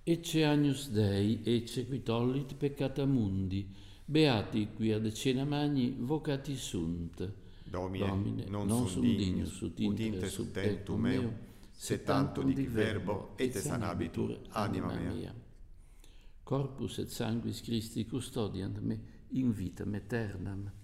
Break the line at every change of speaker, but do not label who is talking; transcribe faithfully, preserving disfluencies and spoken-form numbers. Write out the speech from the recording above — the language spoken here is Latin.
Ecce agnus Dei, ecce qui tollit peccata mundi, beati qui ad cena magni vocati sunt.
Domine,
Domine,
non
non
sum
sum
dignus,
dignus ut
ut
intre
inte
sub
sub tentum
tectum
meo,
meo,
se tantum dic verbo, et sanabitur anima mea.
Corpus et sanguis Christi custodiant me in vitam aeternam.